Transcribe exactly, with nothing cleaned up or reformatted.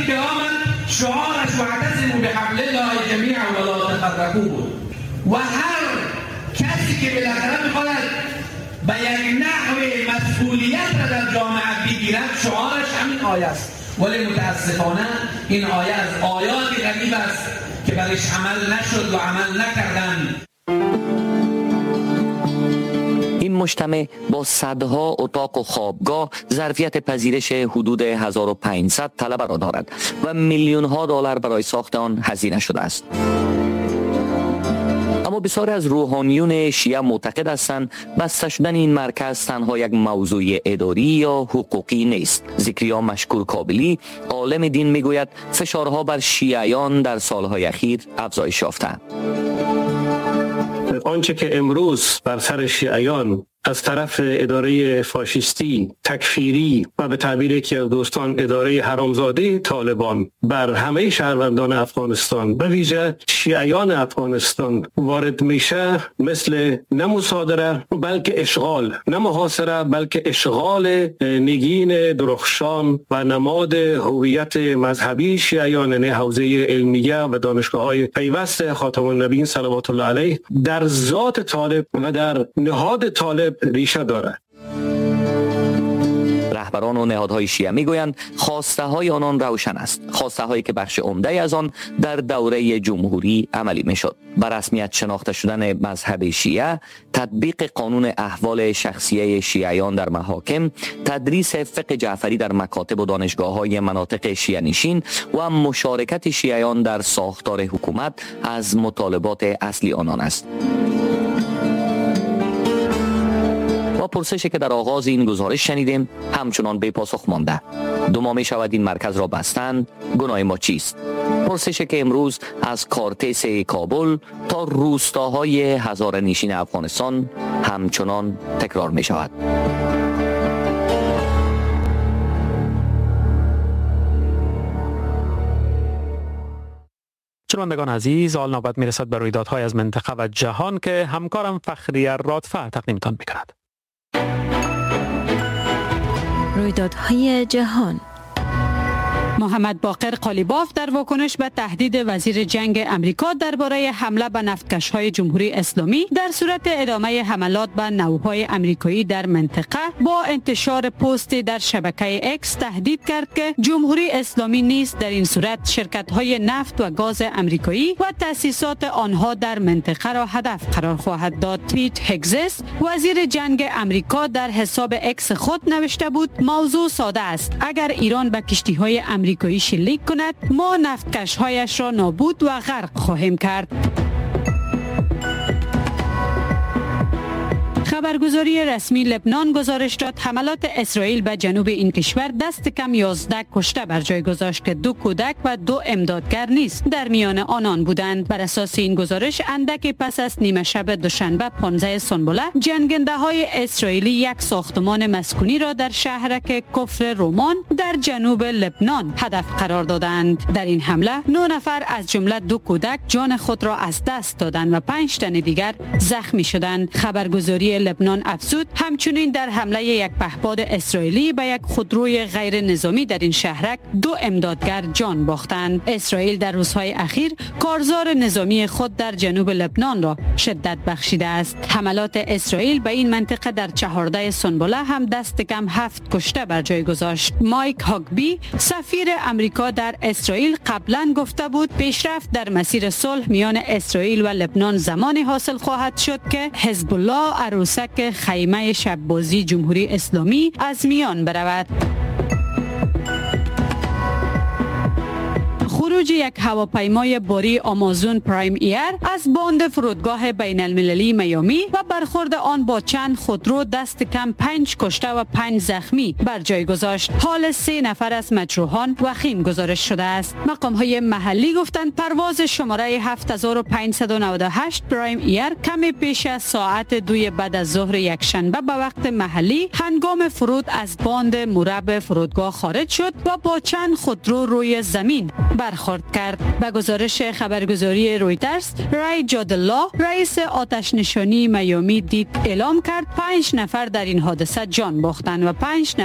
که آمد شعارش واعتصموا بحبل الله جمیعا ولا تفرقوا بود و هر کسی که بالاخره میخواهد به یک نحو مسئولیت را در جامعه بگیرد شعارش همین آیه است. ولی متاسفانه این آیه از آیات غریب است که برش عمل نشد و عمل نکردند. این مجتمع با صدها اتاق و خوابگاه ظرفیت پذیرش حدود هزار و پانصد طلبه را دارد و میلیون ها دلار برای ساخت آن هزینه شده است. اما بسیاری از روحانیون شیعه معتقد هستند بسته شدن این مرکز تنها یک موضوع اداری یا حقوقی نیست. زکریا مشکور کابلی عالم دین میگوید فشارها بر شیعیان در سالهای اخیر افزایش یافته. آنچه که امروز بر سر شیعیان از طرف اداره فاشیستی، تکفیری و به تعبیر یکی از دوستان اداره حرامزاده طالبان بر همه شهروندان افغانستان به ویژه شیعیان افغانستان وارد میشه، مثل نه مصادره بلکه اشغال، نه محاصره بلکه اشغال نگین درخشان و نماد هویت مذهبی شیعیان، یعنی حوزه علمیه و دانشگاه‌های پیوست خاتم النبیین صلوات الله علیه در ذات طالب و در نهاد طالب ریشه دارد. رهبران و نهادهای شیعه میگویند خواسته های آنان روشن است، خواسته هایی که بخش عمده از آن در دوره جمهوری عملی میشد. بر رسمیت شناخته شدن مذهب شیعه، تطبیق قانون احوال شخصیه شیعیان در محاکم، تدریس فقه جعفری در مکاتب و دانشگاه های مناطق شیعه نشین و مشارکت شیعیان در ساختار حکومت از مطالبات اصلی آنان است. پرسشی که در آغاز این گزارش شنیدیم همچنان بی پاسخ مانده. دوما می شود این مرکز را بستند، گناه ما چیست؟ پرسشی که امروز از کارتس کابل تا روستاهای هزاره نشین افغانستان همچنان تکرار می شود. شنوندگان عزیز، آل نوبت می رسد به رویدادهای از منطقه و جهان که همکارم فخریه رادفه تقدیمتان می کند. رویدادهای جهان. محمد باقر قالیباف در واکنش به تهدید وزیر جنگ امریکا درباره حمله به نفتکش‌های جمهوری اسلامی در صورت ادامه حملات به نوهای امریکایی در منطقه با انتشار پستی در شبکه اکس تهدید کرد که جمهوری اسلامی نیز در این صورت شرکت‌های نفت و گاز امریکایی و تأسیسات آنها در منطقه را هدف قرار خواهد داد. پیت هگزس وزیر جنگ امریکا در حساب اکس خود نوشته بود: موضوع ساده است، اگر ایران به کشتی‌های امریکایی شلیک کند ما نفتکش‌هایش را نابود و غرق خواهیم کرد. خبرگزاری رسمی لبنان گزارش داد حملات اسرائیل به جنوب این کشور دست کم یازده کشته بر جای گذاشت که دو کودک و دو امدادگر نیز در میان آنان بودند. بر اساس این گزارش اندک پس از نیمه شب دوشنبه پانزده سنبله جنگنده های اسرائیلی یک ساختمان مسکونی را در شهرک کفر رومان در جنوب لبنان هدف قرار دادند. در این حمله نه نفر از جمله دو کودک جان خود را از دست دادند و پنج تن دیگر زخمی شدند. خبرگزاری لبنان افزود همچنین در حمله یک پهپاد اسرائیلی به یک خودروی غیر نظامی در این شهرک دو امدادگر جان باختند. اسرائیل در روزهای اخیر کارزار نظامی خود در جنوب لبنان را شدت بخشیده است. حملات اسرائیل به این منطقه در چهارده سنبله هم دست کم هفت کشته بر جای گذاشت. مایک هاگبی سفیر امریکا در اسرائیل قبلا گفته بود پیشرفت در مسیر صلح میان اسرائیل و لبنان زمانی حاصل خواهد شد که حزب الله عروسک خیمه شب‌بازی جمهوری اسلامی از میان برود. خروج یک هواپیمای باری آمازون پرایم ایر از باند فرودگاه بین المللی میامی و برخورد آن با چند خودرو دست کم پنج کشته و پنج زخمی بر جای گذاشت. حال سه نفر از مجروحان وخیم گزارش شده است. مقام های محلی گفتند پرواز شماره هفت هزار و پانصد و نود و هشت پرایم ایر کمی پیش از ساعت دوی بعد از ظهر یک شنبه به وقت محلی هنگام فرود از باند مربع فرودگاه خارج شد و با چند خودرو روی زمین برخورد کرد. به گزارش خبرگزاری رویترز، رای جادالله رئیس آتش نشانی میامی دید اعلام کرد پنج نفر در این حادثه جان باختند و پنج نفر